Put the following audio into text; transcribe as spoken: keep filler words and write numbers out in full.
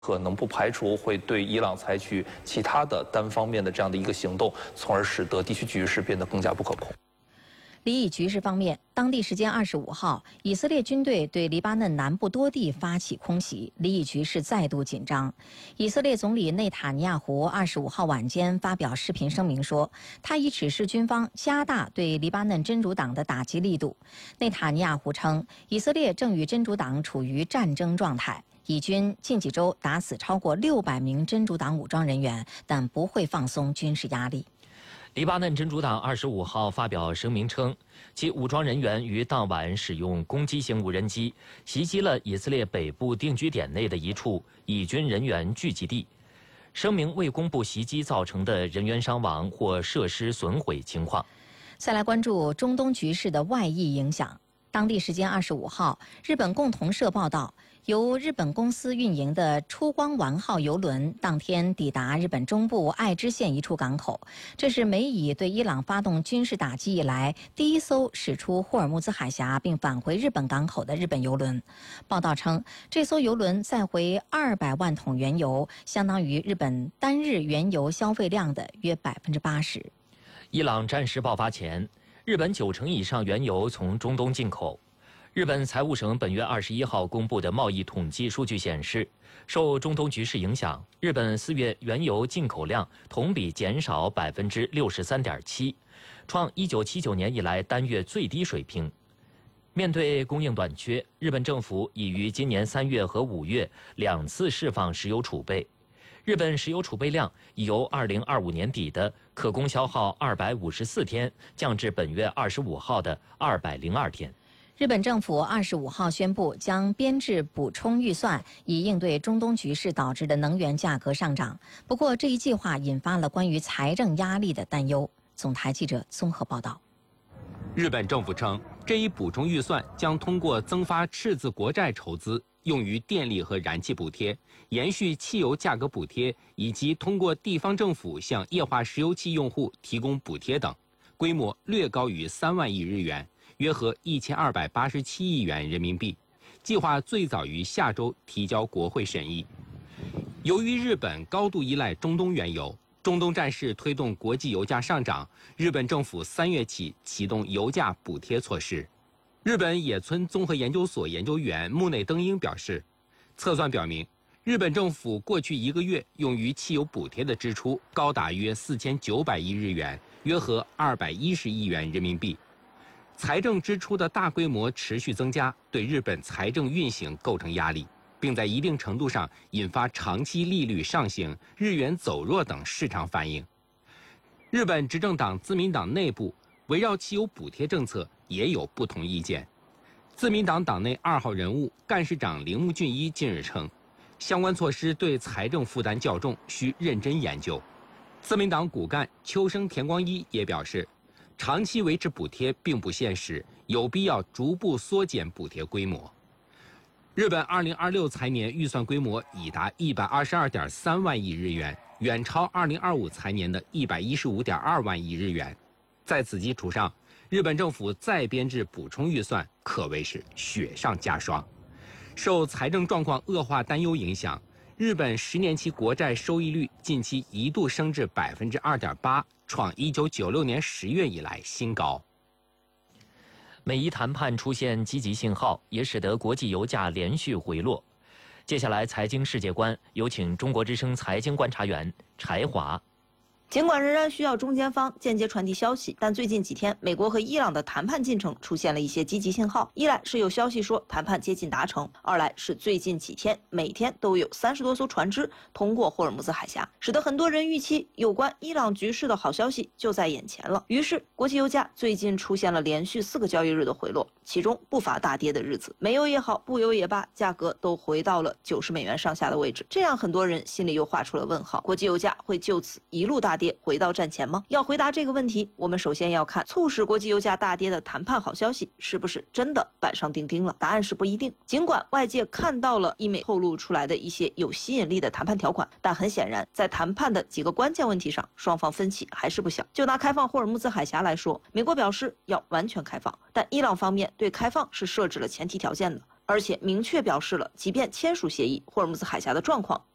可能不排除会对伊朗采取其他的单方面的这样的一个行动，从而使得地区局势变得更加不可控。 黎以局势方面，当地时间二十五号，以色列军队对黎巴嫩南部多地发起空袭，黎以局势再度紧张。以色列总理内塔尼亚胡二十五号晚间发表视频声明说，他已指示军方加大对黎巴嫩真主党的打击力度。内塔尼亚胡称，以色列正与真主党处于战争状态。以军近几周打死超过六百名真主党武装人员，但不会放松军事压力。 黎巴嫩真主党二十五号发表声明称，其武装人员于当晚使用攻击型无人机袭击了以色列北部定居点内的一处以军人员聚集地。声明未公布袭击造成的人员伤亡或设施损毁情况。 再来关注中东局势的外溢影响。当地时间二十五号，日本共同社报道，由日本公司运营的出光丸号邮轮当天抵达日本中部爱知县一处港口，这是美以对伊朗发动军事打击以来第一艘驶出霍尔木兹海峡并返回日本港口的日本邮轮。报道称，这艘邮轮载回二百万桶原油，相当于日本单日原油消费量的约百分之八十。 伊朗战事爆发前，日本九成以上原油从中东进口。日本财务省本月二十一号公布的贸易统计数据显示，受中东局势影响，日本四月原油进口量同比减少百分之六十三点七，创一九七九年以来单月最低水平。面对供应短缺，日本政府已于今年三月和五月两次释放石油储备。日本石油储备量已由二零二五年底的可供消耗二百五十四天降至本月二十五号的二百零二天。 日本政府二十五号宣布将编制补充预算，以应对中东局势导致的能源价格上涨。不过，这一计划引发了关于财政压力的担忧。总台记者综合报道。 日本政府称，这一补充预算将通过增发赤字国债筹资，用于电力和燃气补贴，延续汽油价格补贴，以及通过地方政府向液化石油气用户提供补贴等，规模略高于三万亿日元。约合一千二百八十七亿元人民币，计划最早于下周提交国会审议。由于日本高度依赖中东原油，中东战事推动国际油价上涨，日本政府三月起启动油价补贴措施。日本野村综合研究所研究员木内登英表示，测算表明，日本政府过去一个月用于汽油补贴的支出高达约四千九百亿日元，约合二百一十亿元人民币。财政支出的大规模持续增加，对日本财政运行构成压力，并在一定程度上引发长期利率上行、日元走弱等市场反应。日本执政党自民党内部围绕汽油补贴政策也有不同意见。自民党党内二号人物干事长铃木俊一近日称，相关措施对财政负担较重，需认真研究。自民党骨干秋生田光一也表示，长期维持补贴并不现实，有必要逐步缩减补贴规模。日本二零二六财年预算规模已达一百二十二点三万亿日元，远超二零二五财年的一百一十五点二万亿日元。在此基础上，日本政府再编制补充预算，可谓是雪上加霜。受财政状况恶化担忧影响，日本十年期国债收益率近期一度升至百分之二点八，创一九九六年十月以来新高。 美伊谈判出现积极信号，也使得国际油价连续回落。接下来，财经世界观有请中国之声财经观察员柴华。 尽管仍然需要中间方间接传递消息，但最近几天，美国和伊朗的谈判进程出现了一些积极信号。一来是有消息说谈判接近达成，二来是最近几天每天都有三十多艘船只通过霍尔木兹海峡，使得很多人预期有关伊朗局势的好消息就在眼前了。于是，国际油价最近出现了连续四个交易日的回落，其中不乏大跌的日子。煤油也好，布油也罢，价格都回到了九十美元上下的位置，这让很多人心里又画出了问号：国际油价会就此一路大跌？回到战前吗？要回答这个问题，我们首先要看促使国际油价大跌的谈判好消息是不是真的板上钉钉了。答案是不一定。尽管外界看到了伊美透露出来的一些有吸引力的谈判条款，但很显然，在谈判的几个关键问题上，双方分歧还是不小。就拿开放霍尔木兹海峡来说，美国表示要完全开放，但伊朗方面对开放是设置了前提条件的，而且明确表示了，即便签署协议，霍尔木兹海峡的状况